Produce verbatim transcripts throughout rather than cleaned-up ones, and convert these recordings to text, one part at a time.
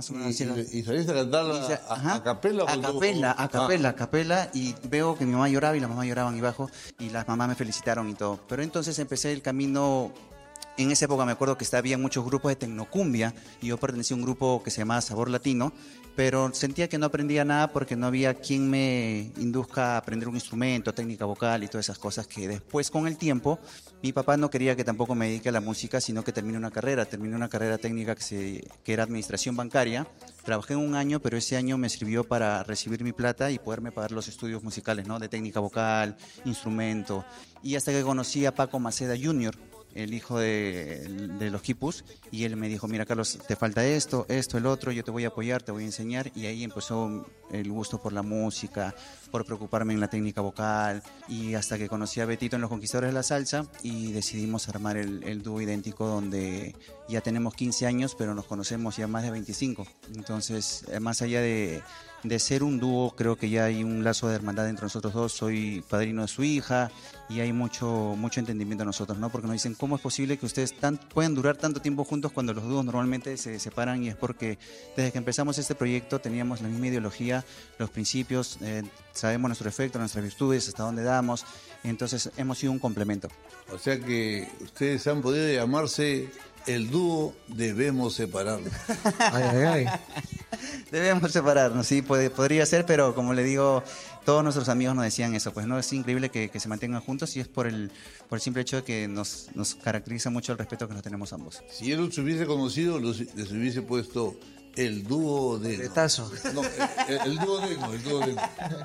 más o menos así. ¿Y, y saliste a cantarla Y, a, ajá, a capela? A capela, a capela, a capela, y veo que mi mamá lloraba y la mamá lloraban y bajo, y las mamás me felicitaron y todo. Pero entonces empecé el camino. En esa época me acuerdo que estaba, había muchos grupos de tecnocumbia y yo pertenecía a un grupo que se llamaba Sabor Latino, pero sentía que no aprendía nada porque no había quien me induzca a aprender un instrumento, técnica vocal y todas esas cosas que después con el tiempo mi papá no quería que tampoco me dedique a la música, sino que termine una carrera. Terminé una carrera técnica que, se, que era administración bancaria. Trabajé en un año, pero ese año me sirvió para recibir mi plata y poderme pagar los estudios musicales, ¿no? De técnica vocal, instrumento. Y hasta que conocí a Paco Maceda junior, el hijo de, de los Quipus, y él me dijo, mira Carlos, te falta esto, esto, el otro, yo te voy a apoyar, te voy a enseñar, y ahí empezó el gusto por la música, por preocuparme en la técnica vocal, y hasta que conocí a Betito en Los Conquistadores de la Salsa, y decidimos armar el, el dúo idéntico, donde ya tenemos quince años, pero nos conocemos ya más de veinticinco, entonces, más allá de... de ser un dúo, creo que ya hay un lazo de hermandad entre nosotros dos. Soy padrino de su hija y hay mucho mucho entendimiento de nosotros, ¿no? Porque nos dicen, ¿cómo es posible que ustedes tan, puedan durar tanto tiempo juntos cuando los dúos normalmente se separan? Y es porque desde que empezamos este proyecto teníamos la misma ideología, los principios, eh, sabemos nuestro efecto, nuestras virtudes, hasta dónde damos, entonces hemos sido un complemento. O sea que ustedes han podido llamarse el dúo Debemos Separarnos. Ay, ay, ay. Debemos separarnos, sí, puede, podría ser, pero como le digo, todos nuestros amigos nos decían eso, pues no, es increíble que, que se mantengan juntos y es por el, por el simple hecho de que nos, nos caracteriza mucho el respeto que nos tenemos ambos. Si él los hubiese conocido, los, les hubiese puesto el dúo de... Retazo. No, el, el dúo de... No, el dúo de...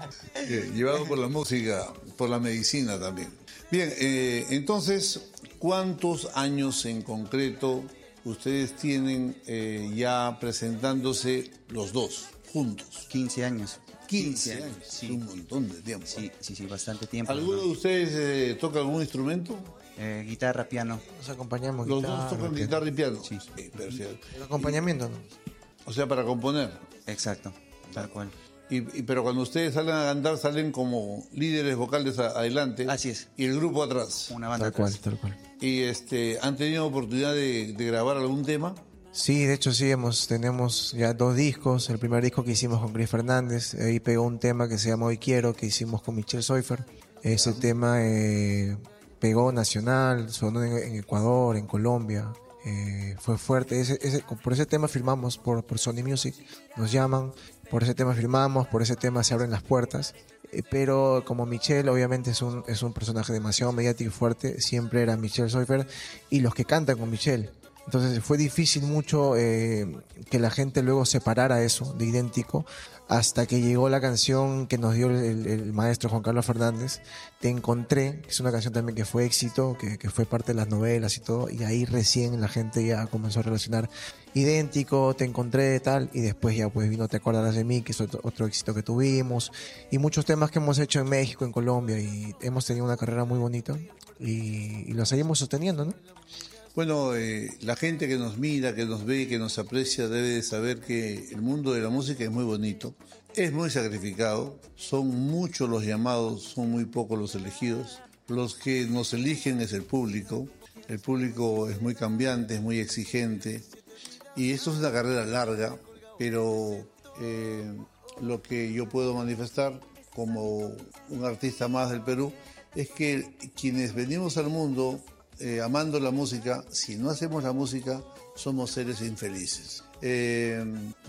Eh, llevado por la música, por la medicina también. Bien, eh, entonces, ¿cuántos años en concreto ustedes tienen eh, ya presentándose los dos, juntos? quince años. quince años, sí. Un montón de tiempo. Sí, sí, sí, bastante tiempo. ¿Alguno ¿no? de ustedes eh, toca algún instrumento? Eh, guitarra, piano. Nos acompañamos. Los guitarra, dos tocan piano. guitarra y piano. Sí. Sí, perfecto. El acompañamiento, ¿no? O sea, para componer. Exacto, tal cual. Y, y, pero cuando ustedes salen a cantar, salen como líderes vocales a- adelante. Así es. Y el grupo atrás. Una banda Tal cual, atrás. tal cual. Y este, ¿han tenido oportunidad de, de grabar algún tema? Sí, de hecho sí, hemos, tenemos ya dos discos. El primer disco que hicimos con Chris Fernández, ahí pegó un tema que se llama Hoy Quiero, que hicimos con Michelle Seufer. Ese tema eh, pegó nacional, sonó en, en Ecuador, en Colombia. Eh, fue fuerte. Ese, ese, por ese tema firmamos por, por Sony Music, nos llaman, por ese tema firmamos, por ese tema se abren las puertas. Eh, pero como Michelle obviamente es un, es un personaje demasiado mediático y fuerte, siempre era Michelle Seufer y los que cantan con Michelle. Entonces fue difícil mucho eh, que la gente luego separara eso de idéntico, hasta que llegó la canción que nos dio el, el maestro Juan Carlos Fernández, Te Encontré, que es una canción también que fue éxito, que, que fue parte de las novelas y todo, y ahí recién la gente ya comenzó a relacionar idéntico, Te Encontré, tal, y después ya pues vino Te Acordarás de Mí, que es otro, otro éxito que tuvimos, y muchos temas que hemos hecho en México, en Colombia, y hemos tenido una carrera muy bonita, y, y lo seguimos sosteniendo, ¿no? Bueno, eh, la gente que nos mira, que nos ve, que nos aprecia, debe de saber que el mundo de la música es muy bonito, es muy sacrificado, son muchos los llamados, son muy pocos los elegidos. Los que nos eligen es el público, el público es muy cambiante, es muy exigente, y esto es una carrera larga, pero eh, lo que yo puedo manifestar como un artista más del Perú es que quienes venimos al mundo Eh, amando la música, si no hacemos la música, somos seres infelices. Eh,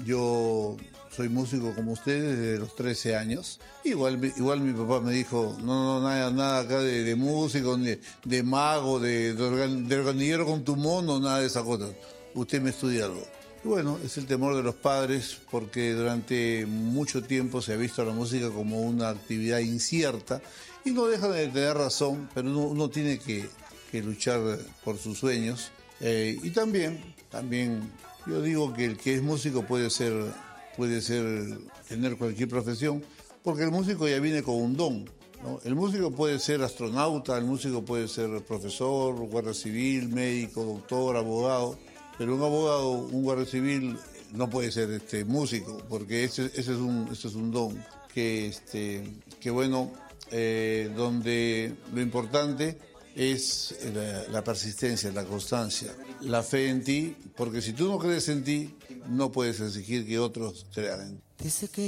yo soy músico como ustedes desde los trece años. Igual, igual mi papá me dijo, no, no, nada, nada acá de, de músico, de, de mago, de, de, organ, de organillero con tu mono, nada de esas cosas. Usted me estudia algo. Y bueno, es el temor de los padres, porque durante mucho tiempo se ha visto a la música como una actividad incierta, y no dejan de tener razón, pero uno, uno tiene que que luchar por sus sueños. Eh, y también, también yo digo que el que es músico puede ser, puede ser, tener cualquier profesión, porque el músico ya viene con un don, ¿no? El músico puede ser astronauta, el músico puede ser profesor, guardia civil, médico, doctor, abogado, pero un abogado, un guardia civil no puede ser este músico, porque ese, ese es un, ese es un don que, este, que bueno, eh, donde lo importante es la, la persistencia, la constancia, la fe en ti, porque si tú no crees en ti, no puedes exigir que otros crean en ti. Dice que